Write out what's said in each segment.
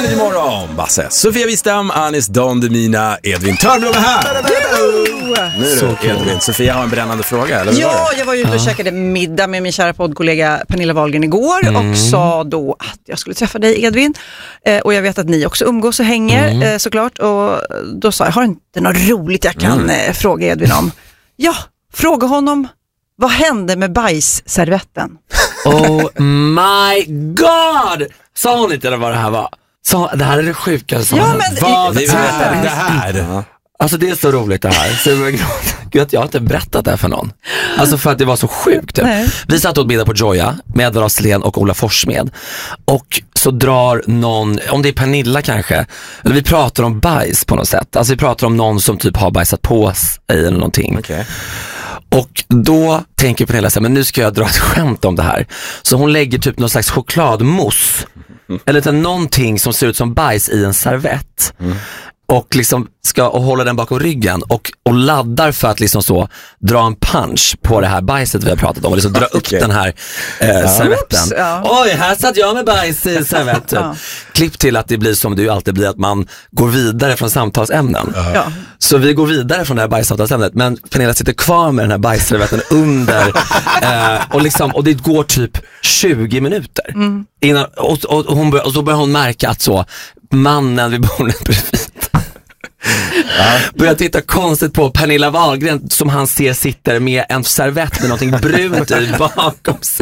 Energy Morgon. Basse, Sofia Wistam, Anis Don Demina, Edvin Törnblom är här. Nu är det Edvin. Sofia har en brännande fråga, eller? Ja, jag var ute och käkade middag med min kära poddkollega Pernilla Wahlgren igår och sa då att jag skulle träffa dig, Edvin. Och jag vet att ni också umgås och hänger såklart. Och då sa jag, har inte något roligt jag kan fråga Edvin om? Ja, fråga honom, vad hände med bajsservetten? Oh my god! Sa hon inte vad det här var? Det här är det sjukaste. Ja, men vad det här? Alltså det är så roligt det här. Så gud, att jag har inte berättat det här för någon. Alltså för att det var så sjukt typ. Vi satt åt middag på Joya med Edvard Aslén och Ola Forssmed. Och så drar någon, om det är Pernilla kanske, eller vi pratar om bajs på något sätt. Alltså vi pratar om någon som typ har bajsat på sig eller någonting. Okay. Och då tänker Pernilla så här, men nu ska jag dra ett skämt om det här. Så hon lägger typ någon slags chokladmousse eller någonting som ser ut som bajs i en servett. Och liksom ska hålla den bakom ryggen och laddar för att liksom så dra en punch på det här bajset vi har pratat om och liksom dra upp den här servetten. Oj, här satt jag med bajs i servetten. Klipp till att det blir som det ju alltid blir, att man går vidare från samtalsämnen. Så vi går vidare från det här bajssamtalsämnet, men Pernilla sitter kvar med den här bajsservetten under och det går typ 20 minuter innan, och så börjar hon märka att så mannen vid bordet bredvid börjar titta konstigt på Pernilla Wahlgren som han ser sitter med en servett med någonting brunt i bakom sig.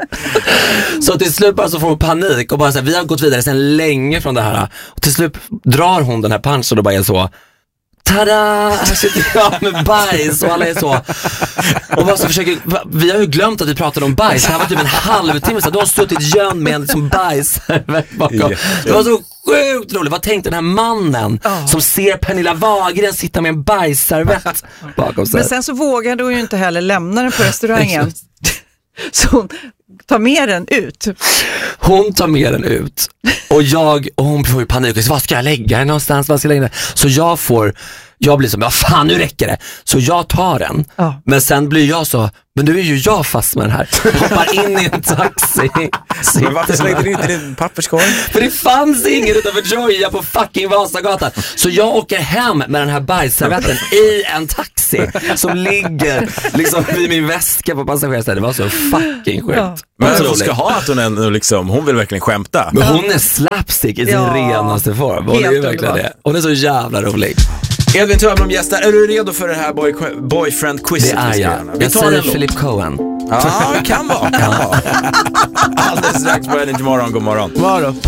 Så till slut bara så får hon panik och bara så här, vi har gått vidare sedan länge från det här. Och till slut drar hon den här punchen och bara är så, tada, här sitter jag med bajs och alla är så. Och bara så försöker, vi har ju glömt att vi pratade om bajs. Det här var typ en halvtimme så de har suttit gömd med en liksom bajs bakom. Det var så sjukt roligt. Vad tänkte den här mannen som ser Pernilla Wahlgren sitta med en bajsservett bakom sig? Men sen så vågade hon ju inte heller lämna den på restaurangen. Så hon tar med den ut. Hon tar med den ut. Och hon får ju panik. Vad ska jag lägga den någonstans? Vad ska jag lägga den? Så jag blir som, ja fan nu räcker det. Så jag tar den. Men sen blir jag så, men nu är ju jag fast med den här. Hoppar in i en taxi. Men varför slängde du inte din papperskorg? För det fanns ingen utanför Joya på fucking Vasagatan. Så jag åker hem med den här bajsservetten i en taxi som ligger liksom vid min väska på passagerarsätet. Det var så fucking sjukt. Men hon ska ha att hon ändå liksom, hon vill verkligen skämta. Men hon är slapstick i sin renaste form. Hon är ju verkligen det. Hon är så jävla rolig. Edvin Törnblom gästar. Är du redo för det här boyfriend-quizet? Det är jag. Jag säger Philip Cohen. Ja, kan vara. Alldeles strax på Energy Morgon. God morgon.